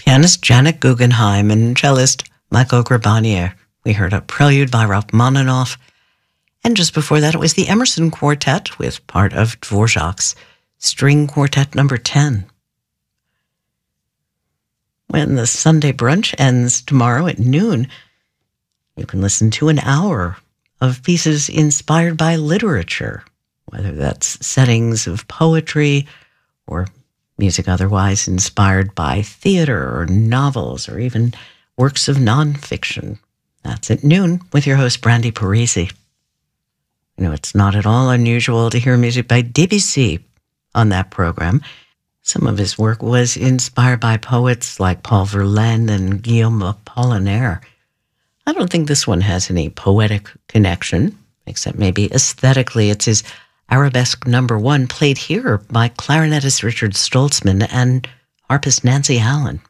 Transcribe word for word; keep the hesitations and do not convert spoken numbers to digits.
Pianist Janet Guggenheim and cellist Michael Grabanier. We heard a prelude by Rachmaninoff. And just before that, it was the Emerson Quartet with part of Dvorak's String Quartet number ten. When the Sunday brunch ends tomorrow at noon, you can listen to an hour of pieces inspired by literature, whether that's settings of poetry or music otherwise inspired by theater or novels or even works of nonfiction. That's at noon with your host, Brandy Parisi. You know, it's not at all unusual to hear music by Debussy on that program. Some of his work was inspired by poets like Paul Verlaine and Guillaume Apollinaire. I don't think this one has any poetic connection, except maybe aesthetically. It's his Arabesque number one, played here by clarinetist Richard Stoltzman and harpist Nancy Allen.